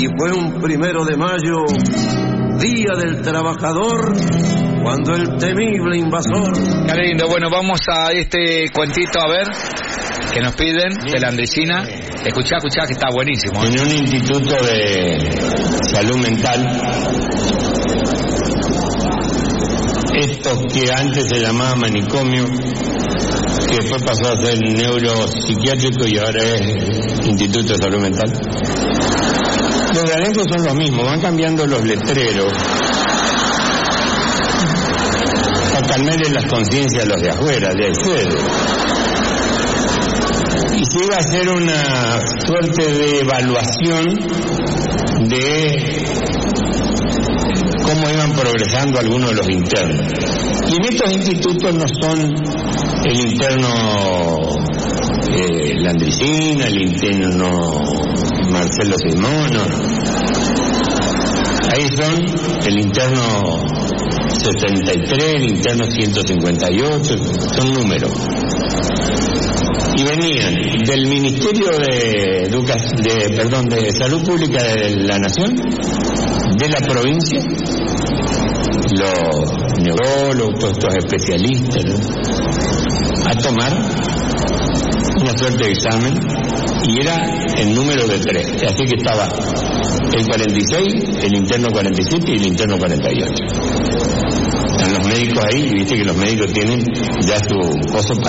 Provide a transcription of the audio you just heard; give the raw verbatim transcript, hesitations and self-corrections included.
Y fue un primero de mayo, Día del Trabajador, cuando el temible invasor... Qué lindo. Bueno, vamos a este cuentito a ver, que nos piden, de la Andresina. Escuchá, escuchá, que está buenísimo. En un instituto de salud mental, esto que antes se llamaba manicomio, que después pasó a ser neuropsiquiátrico y ahora es Instituto de Salud Mental. Los de adentro son los mismos, van cambiando los letreros para calmarle las conciencias a los de afuera, de afuera. Y se iba a hacer una suerte de evaluación de cómo iban progresando algunos de los internos. Y en estos institutos no son el interno eh, Landricina, el interno Marcelo Simón, no. Ahí son el interno setenta y tres, el interno ciento cincuenta y ocho, son números. Y venían del Ministerio de Educación, de, perdón, de Salud Pública de la Nación, de la provincia, los neurólogos, todos estos especialistas, ¿no?, a tomar una suerte de examen, y era el número de tres, así que estaba el cuarenta y seis, el interno cuarenta y siete y el interno cuarenta y ocho. Están los médicos ahí, y viste que los médicos tienen ya su cosa